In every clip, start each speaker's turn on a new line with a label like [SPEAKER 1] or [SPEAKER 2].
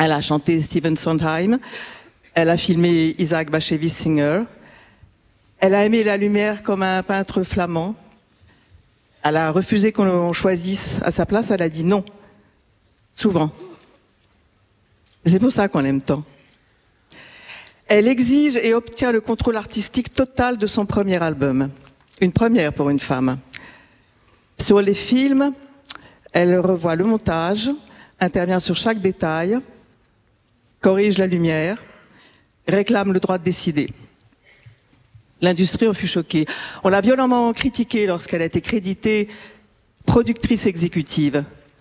[SPEAKER 1] Elle a chanté Stephen Sondheim. Elle a filmé Isaac Bashevis Singer. Elle a aimé la lumière comme un peintre flamand. Elle a refusé qu'on choisisse à sa place. Elle a dit non, souvent. C'est pour ça qu'on l'aime tant. Elle exige et obtient le contrôle artistique total de son premier album. Une première pour une femme. Sur les films, elle revoit le montage, intervient sur chaque détail, corrige la lumière, réclame le droit de décider. L'industrie en fut choquée. On l'a violemment critiquée lorsqu'elle a été créditée productrice exécutive.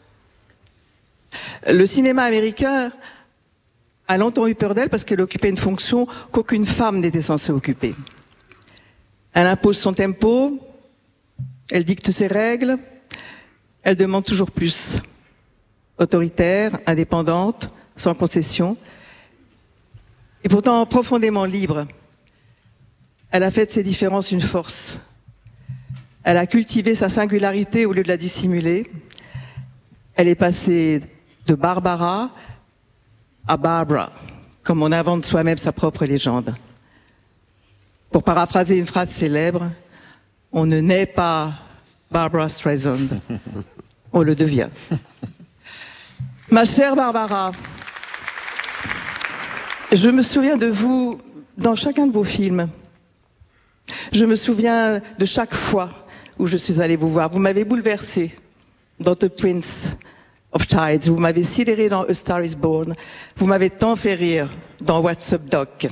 [SPEAKER 1] Le cinéma américain a longtemps eu peur d'elle parce qu'elle occupait une fonction qu'aucune femme n'était censée occuper. Elle impose son tempo, elle dicte ses règles, elle demande toujours plus. Autoritaire, indépendante, sans concession, et pourtant profondément libre. Elle a fait de ses différences une force. Elle a cultivé sa singularité au lieu de la dissimuler. Elle est passée de Barbara à Barbara, comme on invente soi-même sa propre légende. Pour paraphraser une phrase célèbre, on ne naît pas Barbara Streisand, on le devient. Ma chère Barbara, je me souviens de vous dans chacun de vos films. Je me souviens de chaque fois où je suis allée vous voir. Vous m'avez bouleversée dans The Prince of Tides. Vous m'avez sidérée dans A Star is Born. Vous m'avez tant fait rire dans What's Up Doc.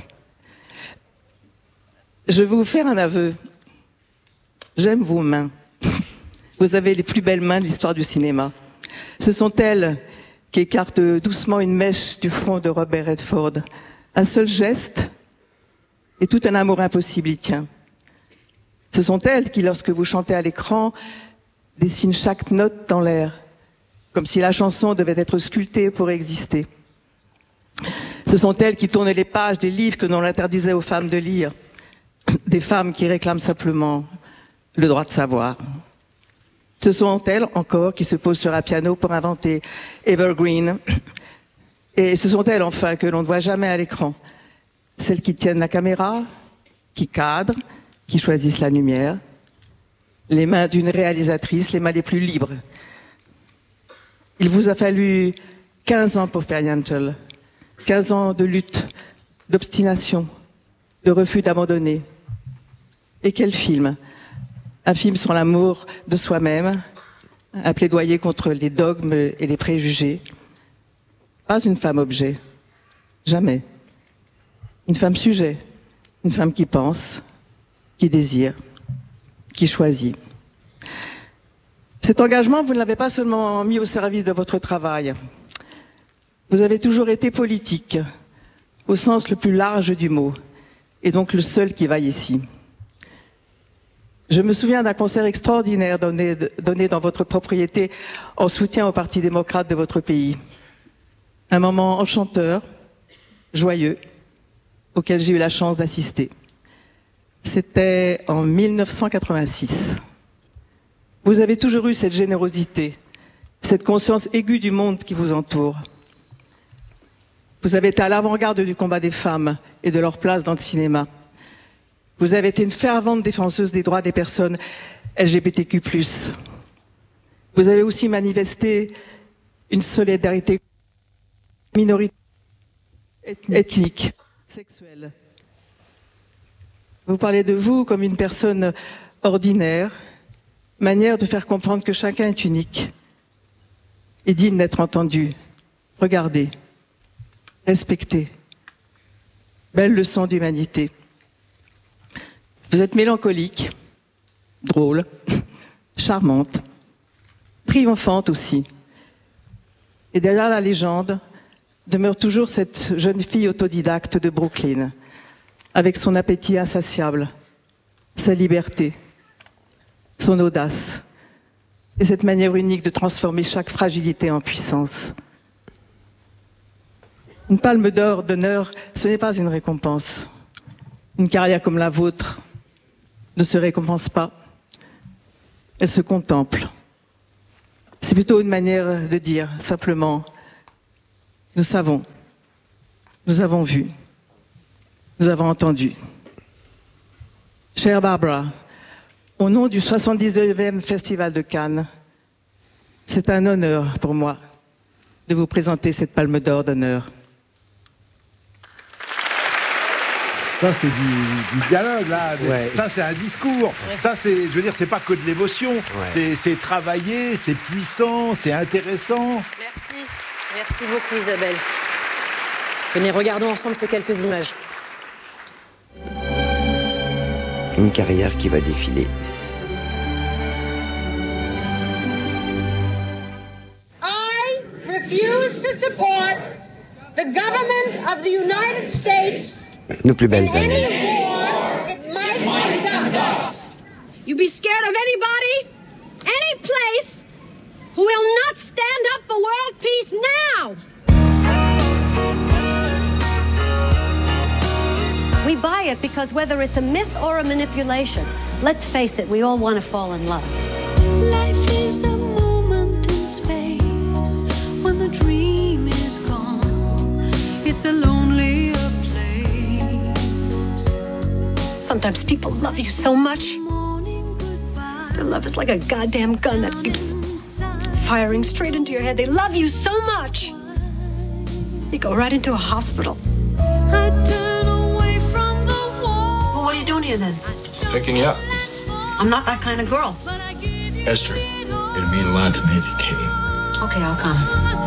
[SPEAKER 1] Je vais vous faire un aveu. J'aime vos mains. Vous avez les plus belles mains de l'histoire du cinéma. Ce sont elles qui écartent doucement une mèche du front de Robert Redford. Un seul geste et tout un amour impossible y tient. Ce sont elles qui, lorsque vous chantez à l'écran, dessinent chaque note dans l'air, comme si la chanson devait être sculptée pour exister. Ce sont elles qui tournent les pages des livres que l'on interdisait aux femmes de lire, des femmes qui réclament simplement le droit de savoir. Ce sont elles encore qui se posent sur un piano pour inventer Evergreen. Et ce sont elles enfin que l'on ne voit jamais à l'écran. Celles qui tiennent la caméra, qui cadrent, qui choisissent la lumière. Les mains d'une réalisatrice, les mains les plus libres. Il vous a fallu 15 ans pour faire Yentl. 15 ans de lutte, d'obstination, de refus d'abandonner. Et quel film! Un film sur l'amour de soi-même, un plaidoyer contre les dogmes et les préjugés. Pas une femme objet, jamais. Une femme sujet, une femme qui pense, qui désire, qui choisit. Cet engagement, vous ne l'avez pas seulement mis au service de votre travail. Vous avez toujours été politique, au sens le plus large du mot, et donc le seul qui vaille ici. Je me souviens d'un concert extraordinaire donné dans votre propriété en soutien au Parti démocrate de votre pays. Un moment enchanteur, joyeux, auquel j'ai eu la chance d'assister. C'était en 1986. Vous avez toujours eu cette générosité, cette conscience aiguë du monde qui vous entoure. Vous avez été à l'avant-garde du combat des femmes et de leur place dans le cinéma. Vous avez été une fervente défenseuse des droits des personnes LGBTQ+. Vous avez aussi manifesté une solidarité minoritaire, ethnique, sexuelle. Vous parlez de vous comme une personne ordinaire, manière de faire comprendre que chacun est unique et digne d'être entendu, regardé, respecté. Belle leçon d'humanité. Vous êtes mélancolique, drôle, charmante, triomphante aussi. Et derrière la légende demeure toujours cette jeune fille autodidacte de Brooklyn, avec son appétit insatiable, sa liberté, son audace, et cette manière unique de transformer chaque fragilité en puissance. Une palme d'or d'honneur, ce n'est pas une récompense. Une carrière comme la vôtre ne se récompense pas, elle se contemple. C'est plutôt une manière de dire simplement, nous savons Nous avons vu, nous avons entendu. Chère Barbara, au nom du 79e Festival de Cannes, c'est un honneur pour moi de vous présenter cette palme d'or d'honneur.
[SPEAKER 2] Ça, c'est du dialogue, là.
[SPEAKER 3] Ouais.
[SPEAKER 2] Ça, c'est un discours. Ouais. Ça, c'est, je veux dire, c'est pas que de l'émotion.
[SPEAKER 3] Ouais.
[SPEAKER 2] C'est travaillé, c'est puissant, c'est intéressant.
[SPEAKER 4] Merci. Merci beaucoup, Isabelle. Venez, regardons ensemble ces quelques images.
[SPEAKER 3] Une carrière qui va défiler.
[SPEAKER 5] I refuse to support the government of the United States.
[SPEAKER 3] Nos plus belles
[SPEAKER 5] in any
[SPEAKER 3] années.
[SPEAKER 5] war it might conduct.
[SPEAKER 6] You be scared of anybody, any place, who will not stand up for world peace now.
[SPEAKER 7] We buy it because whether it's a myth or a manipulation, let's face it, we all want to fall in love.
[SPEAKER 8] Life is a moment in space when the dream is gone. It's a lonelier place.
[SPEAKER 9] Sometimes people love you so much. Their love is like a goddamn gun that keeps firing straight into your head. They love you so much. You go right into a hospital.
[SPEAKER 8] I turn away from the wall.
[SPEAKER 9] Well, what are you doing here then?
[SPEAKER 10] Picking you up.
[SPEAKER 9] I'm not that kind of girl.
[SPEAKER 10] Esther, it'd mean a lot to me if you came.
[SPEAKER 9] Okay, I'll come.